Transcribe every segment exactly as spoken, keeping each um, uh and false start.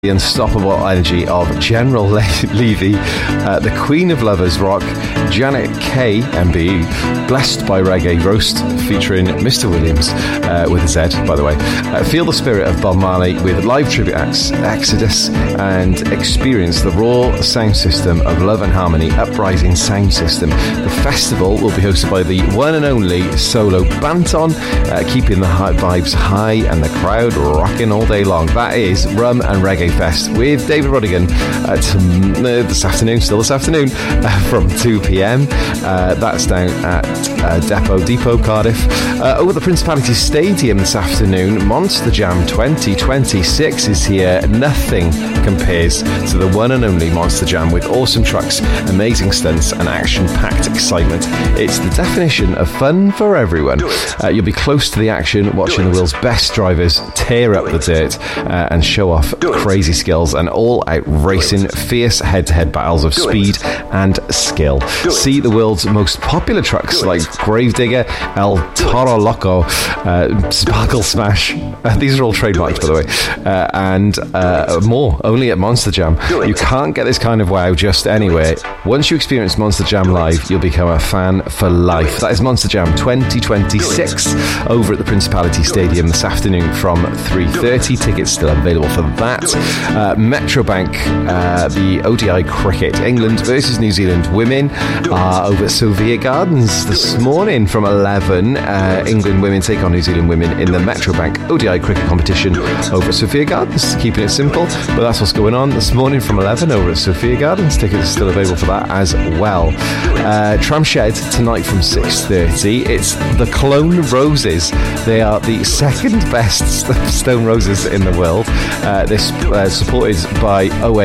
The unstoppable energy of General Le- Levy, uh, the Queen of Lovers Rock, Janet K, M B E, Blessed by Reggae Roast, featuring Mister Williams, uh, with a Z, by the way. Uh, feel the spirit of Bob Marley with live tribute acts, Exodus, and experience the raw sound system of Love and Harmony, Uprising Sound System. The festival will be hosted by the one and only Solo Banton, uh, keeping the high vibes high and the crowd rocking all day long. That is Rum and Reggae Fest with David Rodigan uh, to, uh, this afternoon, still this afternoon, uh, from two p.m. Uh, that's down at uh, Depot Depot, Cardiff. Uh, over at the Principality Stadium this afternoon, Monster Jam twenty twenty-six is here. Nothing compares to the one and only Monster Jam, with awesome trucks, amazing stunts, and action-packed excitement. It's the definition of fun for everyone. Uh, you'll be close to the action, watching the world's best drivers tear up the dirt uh, and show off crazy skills and all-out racing, fierce head-to-head battles of speed and skill. See the world's most popular trucks like Gravedigger, El Toro Loco, uh, Sparkle Smash. Uh, these are all trademarked, by the way, uh, and uh, more. Only at Monster Jam. You can't get this kind of wow just anywhere. Once you experience Monster Jam live, you'll become a fan for life. That is Monster Jam twenty twenty-six over at the Principality Stadium this afternoon from three thirty. Tickets still available for that. Uh, Metrobank, uh, the O D I cricket, England versus New Zealand women are over at Sophia Gardens this morning from eleven. Uh, England women take on New Zealand women in the Metrobank O D I cricket competition over at Sophia Gardens. Keeping it simple, but that's what's going on this morning from eleven over at Sophia Gardens. Tickets are still available for that as well. Uh, Tramshed tonight from six thirty. It's the Clone Roses. They are the second best Stone Roses in the world. Uh, this uh, supported by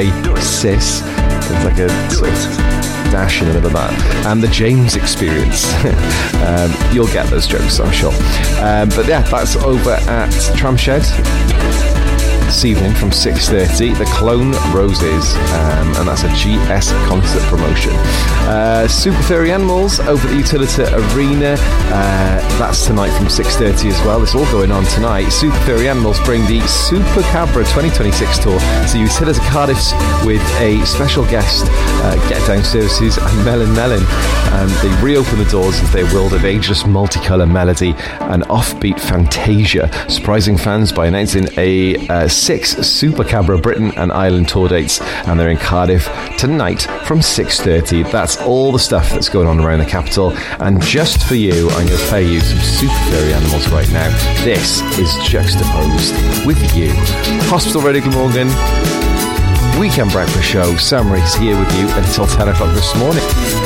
Oasis. It's like a sort of dash in the middle of that, and the James Experience. um, you'll get those jokes, I'm sure. Um, but yeah, that's over at Tramshed this evening from six thirty. The Clone Roses, um, and that's a G S concert promotion. Uh, Super Furry Animals over at the Utilita Arena. Uh, that's tonight from six thirty as well. It's all going on tonight. Super Furry Animals bring the Super Cabra twenty twenty-six tour to Utilita Cardiff with a special guest, uh, Get Down Services and Melon Melon. Um, they reopen the doors of their world of ageless multicolour melody and offbeat fantasia, surprising fans by announcing a uh, six Super Cabra Britain and Ireland tour dates, and they're in Cardiff tonight from six thirty. That's all the stuff that's going on around the capital, and just for you, I'm going to play you some Super Furry Animals right now. This is Juxtaposed with you. Hospital Radio Glamorgan, Weekend Breakfast Show. Sam Rees here with you until ten o'clock this morning.